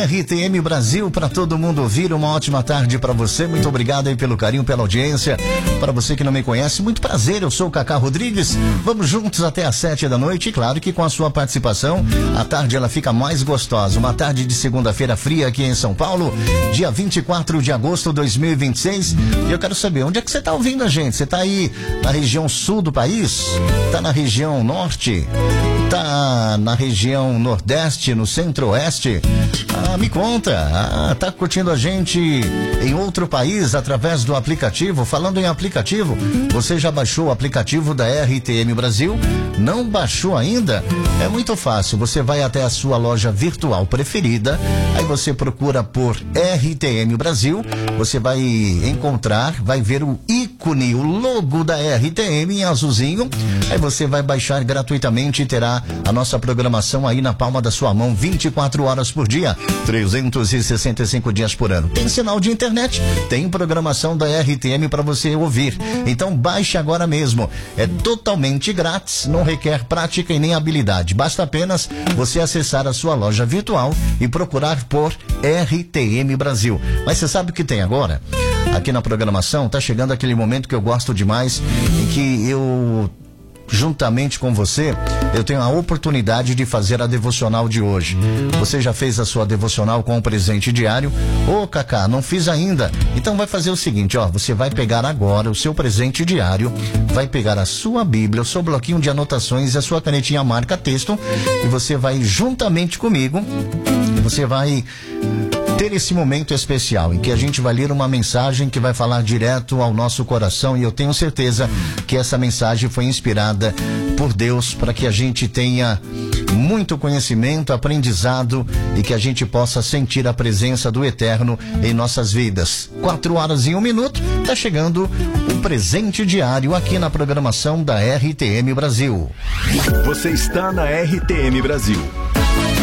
RTM Brasil, para todo mundo ouvir. Uma ótima tarde para você. Muito obrigado aí pelo carinho, pela audiência. Para você que não me conhece, muito prazer. Eu sou o Cacá Rodrigues. Vamos juntos até às 7 da noite. E claro que com a sua participação, a tarde ela fica mais gostosa. Uma tarde de segunda-feira fria aqui em São Paulo, dia 24 de agosto de 2026. E eu quero saber, onde é que você está ouvindo a gente? Você está aí na região sul do país? Está na região norte? Tá na região nordeste, no centro-oeste? Me conta. Tá curtindo a gente em outro país através do aplicativo? Falando em aplicativo, você já baixou o aplicativo da RTM Brasil? Não baixou ainda? É muito fácil. Você vai até a sua loja virtual preferida, aí você procura por RTM Brasil, você vai encontrar, vai ver o ícone, o logo da RTM em azulzinho, aí você vai baixar gratuitamente e terá a nossa programação aí na palma da sua mão, 24 horas por dia, 365 dias por ano. Tem sinal de internet, tem programação da RTM para você ouvir. Então baixe agora mesmo. É totalmente grátis, não requer prática e nem habilidade. Basta apenas você acessar a sua loja virtual e procurar por RTM Brasil. Mas você sabe o que tem agora? Aqui na programação tá chegando aquele momento que eu gosto demais, em que eu, juntamente com você, eu tenho a oportunidade de fazer a devocional de hoje. Você já fez a sua devocional com o presente diário? Ô, Cacá, não fiz ainda. Então vai fazer o seguinte, você vai pegar agora o seu presente diário, vai pegar a sua Bíblia, o seu bloquinho de anotações e a sua canetinha marca texto, e você vai juntamente comigo, você vai ter esse momento especial em que a gente vai ler uma mensagem que vai falar direto ao nosso coração, e eu tenho certeza que essa mensagem foi inspirada por Deus para que a gente tenha muito conhecimento, aprendizado e que a gente possa sentir a presença do Eterno em nossas vidas. 4 horas e 1 minuto, tá chegando o presente diário aqui na programação da RTM Brasil. Você está na RTM Brasil.